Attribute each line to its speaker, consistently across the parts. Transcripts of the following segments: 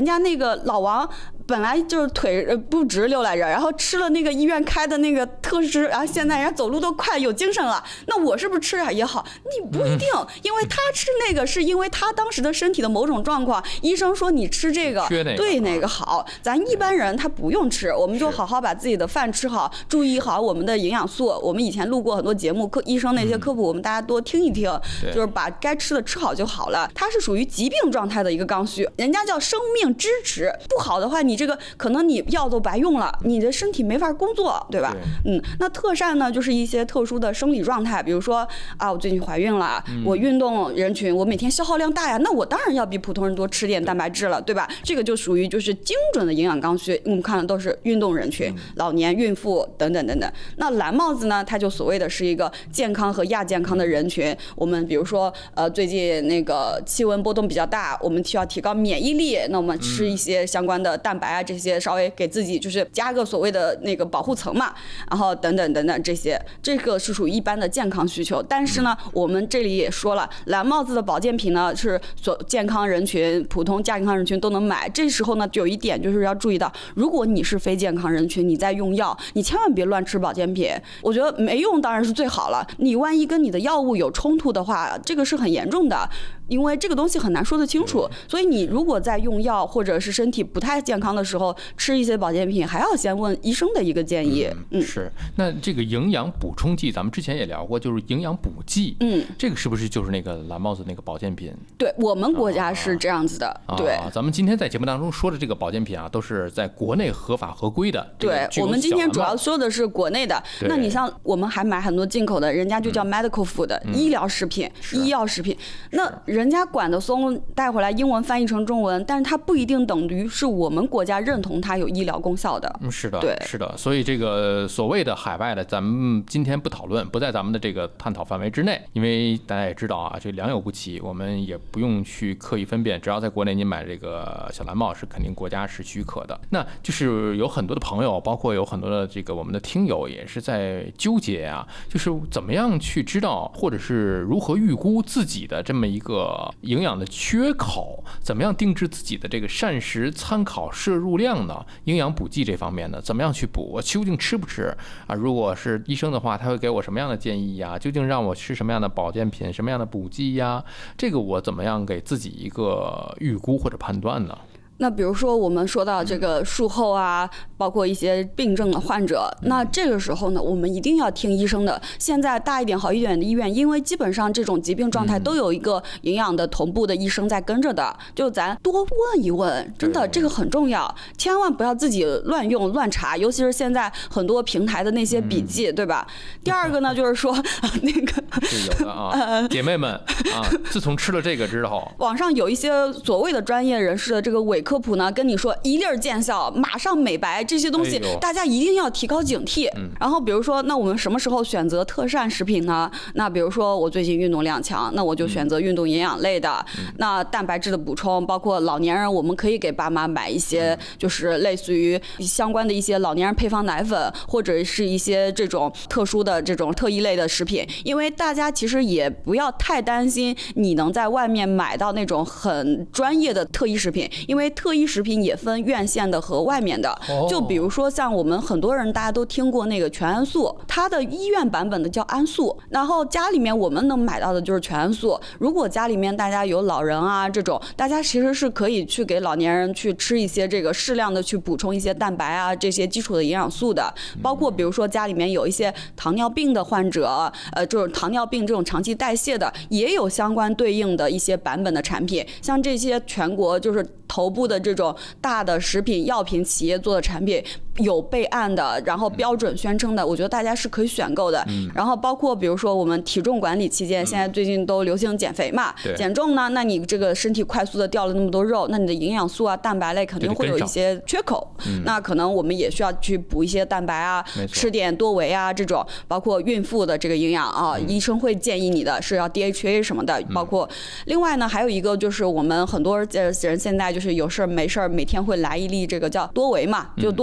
Speaker 1: 家那个老王本来就是腿不直溜来着，然后吃了那个医院开的那个特师，然后现在人家走路都快有精神了，那我是不是吃点也好？你不一定，因为他吃那个是因为他当时的身体的某种状况，医生说你吃这个对哪个好，咱一般人他不用吃，我们就好好把自己的饭吃好，注意好我们的营养素。我们以前录过很多节目，医生那些科普我们大家多听一听，就是把该吃的吃好就好了。它是属于疾病状态的一个刚需，人家叫生命支持，不好的话你这个可能你药都白用了，你的身体没法工作，对吧？那特善呢就是一些特殊的生理状态，比如说啊我最近怀孕了，我运动人群我每天消耗量大呀，那我当然要比普通人多吃点蛋白质了，对吧？这个就属于就是精准的营养刚需，我们看的都是运动人群、老年、孕妇等等等等。那蓝帽子呢，它就所谓的是一个健康和亚健康的人群，我们比如说最近那个气温波动比较大，我们需要提高免疫力，那我们吃一些相关的蛋白啊，这些稍微给自己就是加个所谓的那个保护层嘛，然后等等等等这个是属于一般的健康需求。但是呢，我们这里也说了，蓝帽子的保健品呢是健康人群、普通亚健康人群都能买。这时候呢，有一点就是要注意到，如果你是非健康人群，你在用药，你千万别乱吃保健品。我觉得没用当然是最好了，你万一跟你的药物有冲突的话，这个是很严重的。因为这个东西很难说得清楚，所以你如果在用药或者是身体不太健康的时候吃一些保健品，还要先问医生的一个建议。
Speaker 2: 是。那这个营养补充剂，咱们之前也聊过，就是营养补剂。这个是不是就是那个蓝帽子那个保健品？
Speaker 1: 对，我们国家是这样子的。对，
Speaker 2: 咱们今天在节目当中说的这个保健品啊，都是在国内合法合规的。
Speaker 1: 对，我们今天主要说的是国内的。那你像我们还买很多进口的，人家就叫 medical food，医疗食品、医药食品。那人家管得松，带回来英文翻译成中文，但是它不一定等于是我们国家认同它有医疗功效的。
Speaker 2: 是的，
Speaker 1: 对，
Speaker 2: 是的。所以这个所谓的海外的，咱们今天不讨论，不在咱们的这个探讨范围之内，因为大家也知道啊，这良莠不齐，我们也不用去刻意分辨，只要在国内您买这个小蓝帽是肯定国家是许可的。那就是有很多的朋友，包括有很多的这个我们的听友也是在纠结啊，就是怎么样去知道，或者是如何预估自己的这么一个营养的缺口，怎么样定制自己的这个膳食参考摄入量呢？营养补剂这方面呢，怎么样去补？我究竟吃不吃啊？如果是医生的话，他会给我什么样的建议呀？究竟让我吃什么样的保健品、什么样的补剂呀？这个我怎么样给自己一个预估或者判断呢？
Speaker 1: 那比如说我们说到这个术后啊，包括一些病症的患者，那这个时候呢，我们一定要听医生的。现在大一点好一点的医院，因为基本上这种疾病状态都有一个营养的同步的医生在跟着的，就咱多问一问，真的这个很重要，千万不要自己乱用乱查，尤其是现在很多平台的那些笔记，对吧？第二个呢，就是说那个
Speaker 2: 是有的啊，姐妹们啊，自从吃了这个之后，
Speaker 1: 网上有一些所谓的专业人士的这个伪科普呢，跟你说一粒儿见效，马上美白，这些东西大家一定要提高警惕。然后比如说，那我们什么时候选择特膳食品呢？那比如说我最近运动量强，那我就选择运动营养类的。那蛋白质的补充，包括老年人，我们可以给爸妈买一些，就是类似于相关的一些老年人配方奶粉，或者是一些这种特殊的这种特异类的食品。因为大家其实也不要太担心你能在外面买到那种很专业的特异食品，因为特异食品也分院线的和外面的。就比如说像我们很多人大家都听过那个全安素，它的医院版本的叫安素，然后家里面我们能买到的就是全安素。如果家里面大家有老人啊这种，大家其实是可以去给老年人去吃一些这个适量的去补充一些蛋白啊这些基础的营养素的。包括比如说家里面有一些糖尿病的患者，就是糖尿病这种长期代谢的，也有相关对应的一些版本的产品。像这些全国就是头部的这种大的食品药品企业做的产品，有备案的，然后标准宣称的，我觉得大家是可以选购的。然后包括比如说我们体重管理期间，现在最近都流行减肥嘛，减重呢，那你这个身体快速的掉了那么多肉，那你的营养素啊蛋白类肯定会有一些缺口，那可能我们也需要去补一些蛋白啊，吃点多维啊这种，包括孕妇的这个营养啊，医生会建议你的是要 DHA 什么的，包括另外呢还有一个就是我们很多人现在就是有事没事每天会来一粒这个叫多维嘛，就多种维生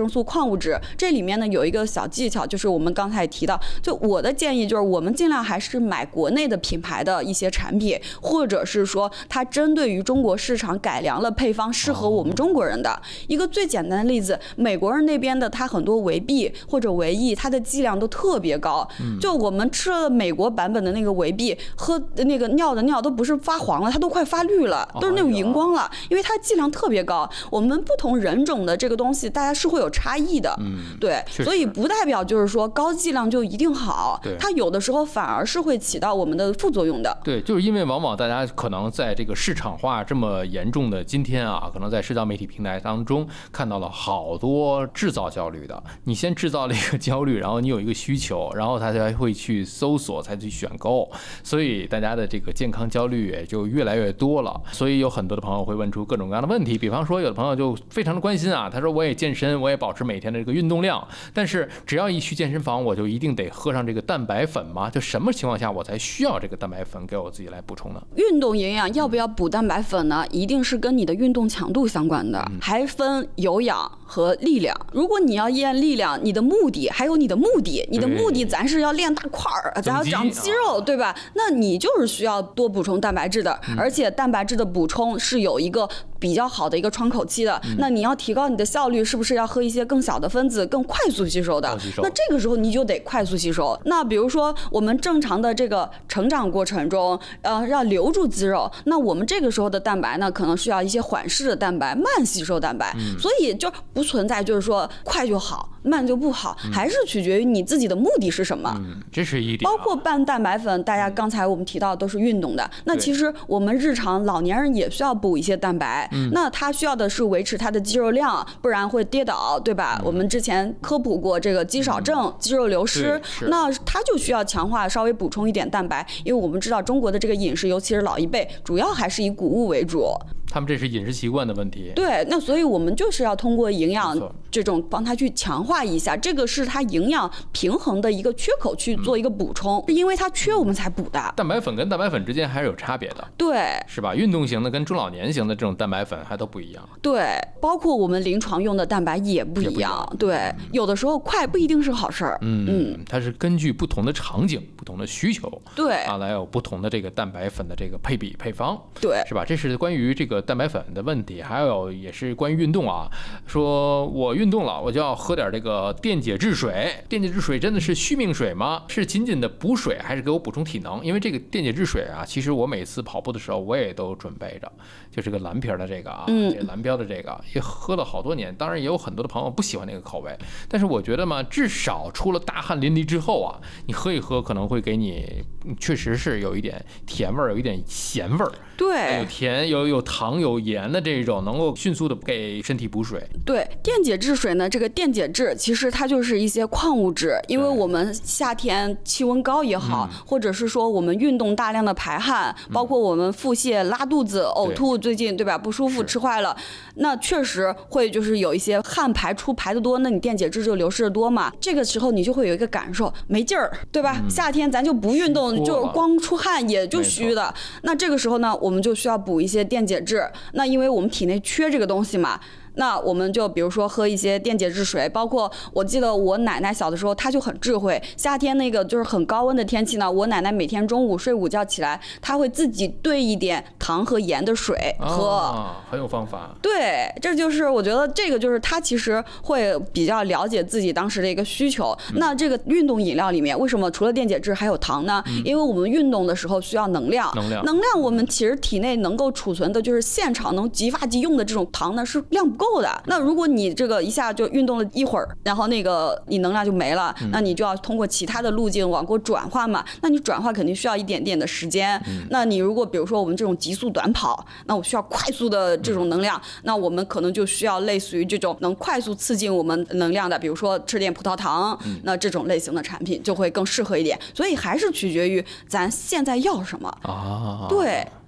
Speaker 1: 生素、矿物质。这里面呢有一个小技巧，就是我们刚才也提到，就我的建议就是我们尽量还是买国内的品牌的一些产品，或者是说它针对于中国市场改良了配方，适合我们中国人的。一个最简单的例子，美国人那边的它很多维 B 或者维 E， 它的剂量都特别高。就我们吃了美国版本的那个维 B， 喝那个尿的尿都不是发黄了，它都快发绿了，都是那种荧光了，因为它剂量特别高。我们不同人种的这个东西，大家是会有差异的。对，所以不代表就是说高剂量就一定好，它有的时候反而是会起到我们的副作用的。
Speaker 2: 对，就是因为往往大家可能在这个市场化这么严重的今天啊，可能在社交媒体平台当中看到了好多制造焦虑的。你先制造了一个焦虑，然后你有一个需求，然后他才会去搜索，才去选购，所以大家的这个健康焦虑也就越来越多了。所以有很多的朋友会问出各种各样的问题，比方说有的朋友就非常的关心啊，他说我也健身，我也保持每天的这个运动量，但是只要一去健身房，我就一定得喝上这个蛋白粉吗？就什么情况下我才需要这个蛋白粉给我自己来补充呢？
Speaker 1: 运动营养要不要补蛋白粉呢？一定是跟你的运动强度相关的，还分有氧和力量。如果你要练力量，你的目的还有你的目的，你的目的咱是要练大块儿，咱要长肌肉，对吧？那你就是需要多补充蛋白质的，而且蛋白质的补充是有一个比较好的一个窗口期的。那你要提高你的效率，是不是要喝一些更小的分子、更快速吸收的？那这个时候你就得快速吸收。那比如说我们正常的这个成长过程中，要留住肌肉，那我们这个时候的蛋白呢，可能需要一些缓释的蛋白、慢吸收蛋白。所以就不存在就是说快就好，慢就不好，还是取决于你自己的目的是什么。
Speaker 2: 这是一点。
Speaker 1: 包括拌蛋白粉，大家刚才我们提到都是运动的，那其实我们日常老年人也需要补一些蛋白。那他需要的是维持他的肌肉量，不然会跌倒，对吧？我们之前科普过这个肌少症、肌肉流失，那他就需要强化，稍微补充一点蛋白，因为我们知道中国的这个饮食，尤其是老一辈，主要还是以谷物为主。
Speaker 2: 他们这是饮食习惯的问题。
Speaker 1: 对，那所以我们就是要通过营养这种帮他去强化一下，这个是他营养平衡的一个缺口去做一个补充，是因为他缺我们才补的。
Speaker 2: 蛋白粉跟蛋白粉之间还是有差别的，
Speaker 1: 对，
Speaker 2: 是吧？运动型的跟中老年型的这种蛋白粉还都不一样。
Speaker 1: 对，包括我们临床用的蛋白也不一样。对，有的时候快不一定是好事儿。
Speaker 2: 它是根据不同的场景、不同的需求，
Speaker 1: 对
Speaker 2: 啊，来有不同的这个蛋白粉的这个配比配方，
Speaker 1: 对，
Speaker 2: 是吧？这是关于这个蛋白粉的问题，还有也是关于运动啊。说我运动了，我就要喝点这个电解质水。电解质水真的是续命水吗？是仅仅的补水，还是给我补充体能？因为这个电解质水啊，其实我每次跑步的时候我也都准备着，就这个蓝瓶的这个啊，这蓝标的这个也喝了好多年。当然也有很多的朋友不喜欢那个口味，但是我觉得嘛，至少出了大汗淋漓之后啊，你喝一喝可能会给你确实是有一点甜味儿，有一点咸味儿。
Speaker 1: 对，
Speaker 2: 有甜有糖有盐的这种，能够迅速的给身体补水。
Speaker 1: 对，电解质水呢，这个电解质其实它就是一些矿物质，因为我们夏天气温高也好，或者是说我们运动大量的排汗，包括我们腹泻、拉肚子、呕吐，最近对吧不舒服吃坏了，那确实会就是有一些汗排出排得多，那你电解质就流失的多嘛，这个时候你就会有一个感受没劲儿，对吧？夏天咱就不运动，就光出汗也就虚的。那这个时候呢，我们就需要补一些电解质。那因为我们体内缺这个东西嘛，那我们就比如说喝一些电解质水，包括我记得我奶奶小的时候，她就很智慧。夏天那个就是很高温的天气呢，我奶奶每天中午睡午觉起来，她会自己兑一点糖和盐的水喝，
Speaker 2: 很有方法。
Speaker 1: 对，这就是我觉得这个就是她其实会比较了解自己当时的一个需求。那这个运动饮料里面为什么除了电解质还有糖呢？因为我们运动的时候需要能量，我们其实体内能够储存的就是现场能即发即用的这种糖呢是量不够的。那如果你这个一下就运动了一会儿，然后那个你能量就没了，那你就要通过其他的路径往过转化嘛。那你转化肯定需要一点点的时间。那你如果比如说我们这种急速短跑，那我需要快速的这种能量，那我们可能就需要类似于这种能快速刺激我们能量的，比如说吃点葡萄糖，那这种类型的产品就会更适合一点。所以还是取决于咱现在要什么啊。对。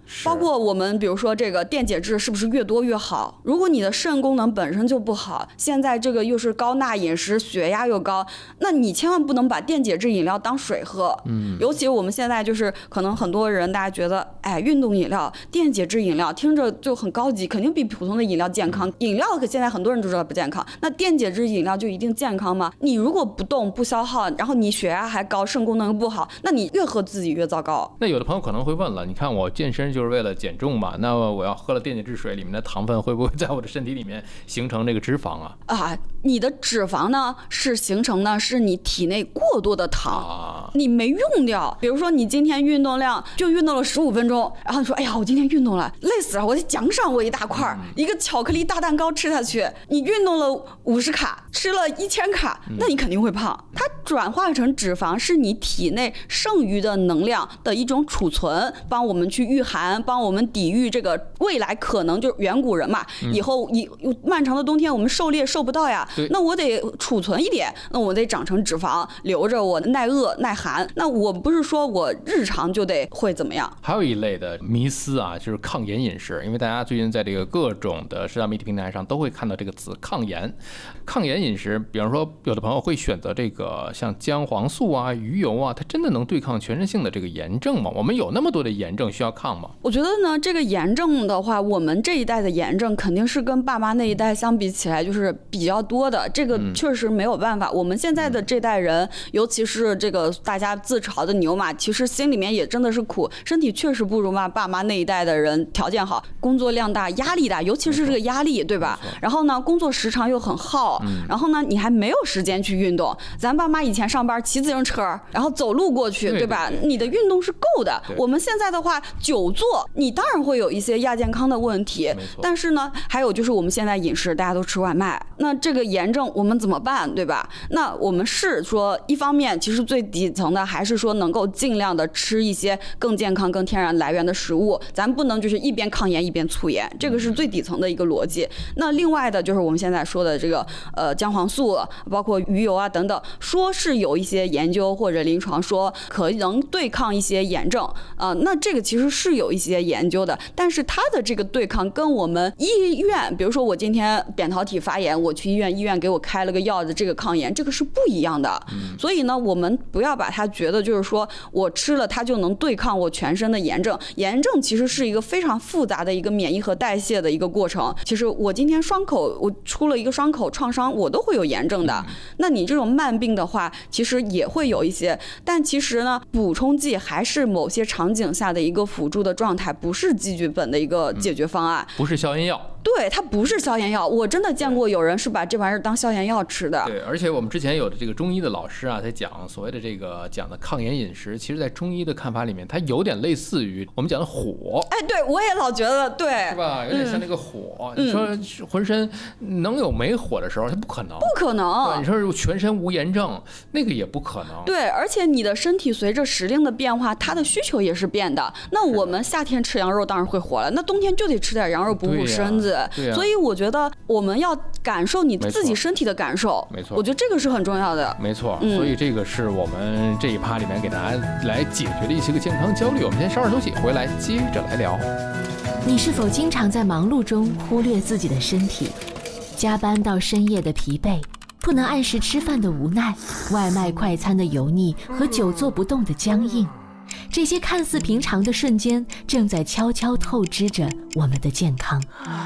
Speaker 1: 包括我们比如说这个电解质是不是越多越好？如果你的肾功能本身就不好，现在这个又是高钠饮食，血压又高，那你千万不能把电解质饮料当水喝。尤其我们现在就是可能很多人大家觉得，哎，运动饮料、电解质饮料听着就很高级，肯定比普通的饮料健康。饮料可现在很多人都知道不健康，那电解质饮料就一定健康吗？你如果不动不消耗，然后你血压还高，肾功能又不好，那你越喝自己越糟糕。
Speaker 2: 那有的朋友可能会问了，你看我健身就是为了减重嘛，那我要喝了电解质水里面的糖分会不会在我的身体里面形成这个脂肪啊？
Speaker 1: 你的脂肪呢是形成的是你体内过多的糖，你没用掉。比如说你今天运动量就运动了15分钟，然后你说哎呀我今天运动了累死了，我得奖赏我一大块，一个巧克力大蛋糕吃下去。你运动了50卡，吃了1000卡，那你肯定会胖。它转化成脂肪是你体内剩余的能量的一种储存，帮我们去御寒，帮我们抵御这个未来可能就是远古人嘛，以后漫长的冬天我们狩猎狩不到呀，那我得储存一点，那我得长成脂肪留着我耐饿耐寒。那我不是说我日常就得会怎么样。
Speaker 2: 还有一类的迷思啊，就是抗炎饮食，因为大家最近在这个各种的社交媒体平台上都会看到这个词抗炎。抗炎饮食，比方说有的朋友会选择这个像姜黄素啊、鱼油啊，它真的能对抗全身性的这个炎症吗？我们有那么多的炎症需要抗吗？
Speaker 1: 我觉得呢，这个炎症的话，我们这一代的炎症肯定是跟爸妈那一代相比起来就是比较多的，这个确实没有办法。我们现在的这代人，尤其是这个大家自嘲的牛马，其实心里面也真的是苦，身体确实不如爸妈那一代的人条件好，工作量大，压力大，尤其是这个压力，对吧？然后呢，工作时长又很耗，然后呢，你还没有时间去运动。咱爸妈以前上班骑自行车，然后走路过去，对吧？你的运动是够的。我们现在的话，久坐，你当然会有一些亚健康的问题。但是呢，还有就是我们现在饮食大家都吃外卖，那这个炎症我们怎么办，对吧？那我们是说，一方面其实最底层的还是说能够尽量的吃一些更健康、更天然来源的食物，咱不能就是一边抗炎一边促炎，这个是最底层的一个逻辑。那另外的就是我们现在说的这个姜黄素，包括鱼油啊等等，说是有一些研究或者临床说可能对抗一些炎症，那这个其实是有一些研究的，但是它的这个对抗跟我们医院，比如说我今天扁桃体发炎，我去医院给我开了个药的这个抗炎，这个是不一样的。所以呢，我们不要把它觉得就是说我吃了它就能对抗我全身的炎症，炎症其实是一个非常复杂的一个免疫和代谢的一个过程。其实我今天我出了一个伤口创伤，我都会有炎症的。那你这种慢病的话，其实也会有一些，但其实呢，补充剂还是某些场景下的一个辅助的状态，不是基剧本的一个解决方案，
Speaker 2: 不是消炎药。
Speaker 1: 对，它不是消炎药，我真的见过有人是把这玩意儿当消炎药吃的。
Speaker 2: 对，而且我们之前有的这个中医的老师啊，在讲所谓的这个讲的抗炎饮食，其实在中医的看法里面，它有点类似于我们讲的火。
Speaker 1: 哎，对，我也老觉得，对，
Speaker 2: 是吧？有点像那个火。你说浑身能有没火的时候，它不可能，
Speaker 1: 不可能。
Speaker 2: 你说全身无炎症，那个也不可能。
Speaker 1: 对，而且你的身体随着时令的变化，它的需求也是变的。那我们夏天吃羊肉当然会火了，那冬天就得吃点羊肉补补身子。所以我觉得我们要感受你自己身体的感受，
Speaker 2: 没错，
Speaker 1: 我觉得这个是很重要的，
Speaker 2: 没错。所以这个是我们这一趴里面给大家来解决的一些个健康焦虑。我们先稍事休息，回来接着来聊。
Speaker 3: 你是否经常在忙碌中忽略自己的身体？加班到深夜的疲惫，不能按时吃饭的无奈，外卖快餐的油腻和久坐不动的僵硬，这些看似平常的瞬间，正在悄悄透支着我们的健康。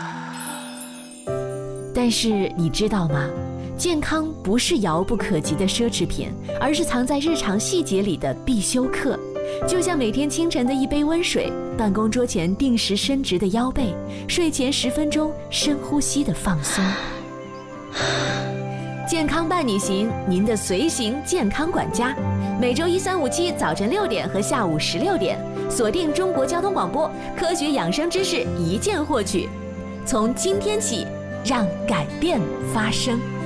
Speaker 3: 但是你知道吗？健康不是遥不可及的奢侈品，而是藏在日常细节里的必修课。就像每天清晨的一杯温水，办公桌前定时伸直的腰背，睡前10分钟深呼吸的放松。健康伴你行，您的随行健康管家，每周1、3、5、7早晨6点和下午16点，锁定中国交通广播，科学养生知识一键获取。从今天起，让改变发生。